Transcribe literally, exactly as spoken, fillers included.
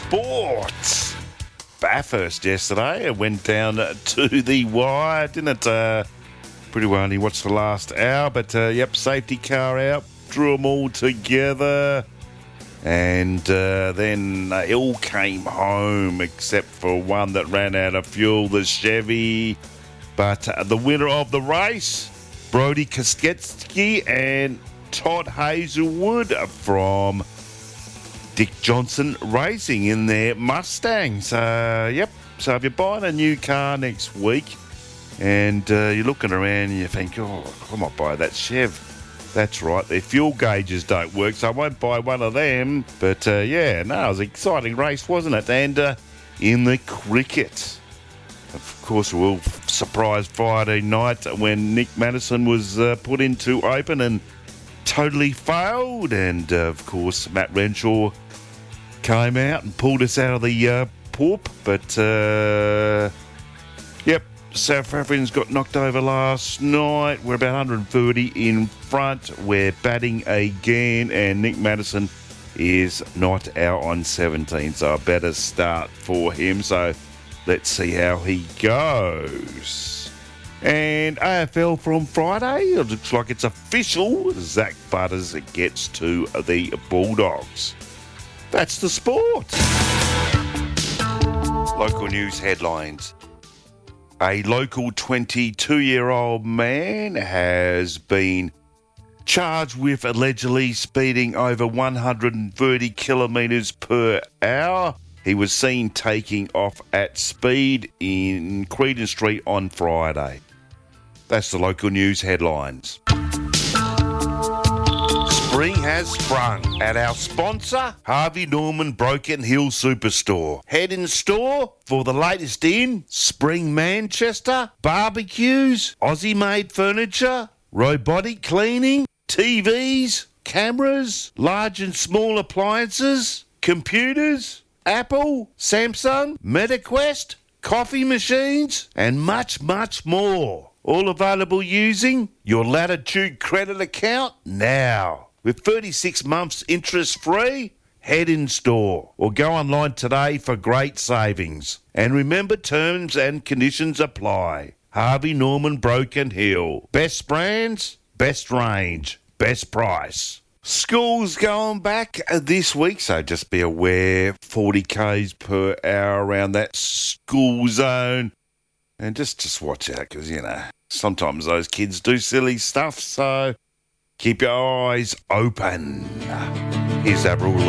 sports. Bathurst yesterday. It went down to the wire, didn't it? Uh, pretty well only watched the last hour, but uh, yep, safety car out, drew them all together. And uh, then they all came home except for one that ran out of fuel, the Chevy. But uh, the winner of the race, Brody Kosketsky and Todd Hazelwood from Dick Johnson Racing in their Mustangs. Uh, yep, so if you're buying a new car next week and uh, you're looking around and you think, oh, I might buy that Chev. That's right, their fuel gauges don't work, so I won't buy one of them. But uh, yeah, no, it was an exciting race, wasn't it? And uh, in the cricket, of course, we were surprised Friday night when Nick Maddison was uh, put into open and totally failed. And uh, of course, Matt Renshaw came out and pulled us out of the uh, poop. But uh, yep, South Africans got knocked over last night. We're about one hundred thirty in front. We're batting again, and Nick Maddison is not out on seventeen, so a better start for him. So let's see how he goes. And A F L from Friday, it looks like it's official. Zach Butters gets to the Bulldogs. That's the sport. Local news headlines. A local twenty-two-year-old man has been charged with allegedly speeding over one hundred thirty kilometres per hour. He was seen taking off at speed in Creedon Street on Friday. That's the local news headlines. Spring has sprung at our sponsor, Harvey Norman Broken Hill Superstore. Head in store for the latest in Spring Manchester, barbecues, Aussie-made furniture, robotic cleaning, T Vs, cameras, large and small appliances, computers, Apple, Samsung, MetaQuest, coffee machines, and much, much more. All available using your Latitude credit account now. With thirty-six months interest-free, head in store or go online today for great savings. And remember, terms and conditions apply. Harvey Norman Broken Hill. Best brands, best range, best price. School's going back this week, so just be aware, forty kays per hour around that school zone. And just, just watch out, because, you know, sometimes those kids do silly stuff, so keep your eyes open. Here's Avril